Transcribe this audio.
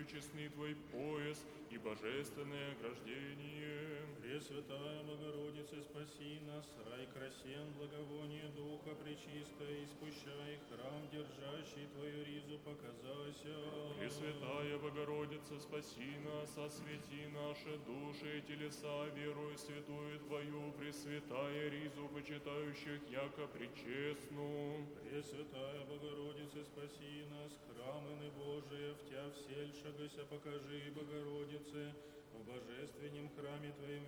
честный Твой пояс и божественное ограждение. Пресвятая Богородица, спаси нас, рай красен, благовоние Духа Пречистое, испущай храм, держащий Твою ризу, показайся. Пресвятая Богородица, спаси нас, освети наши души и телеса, верую святую Твою, Пресвятая ризу, почитающих яко пречестну. Пресвятая Богородица, спаси нас, храмы Божие, в Тя всельшагося покажи, Богородице, в божественном храме Твоем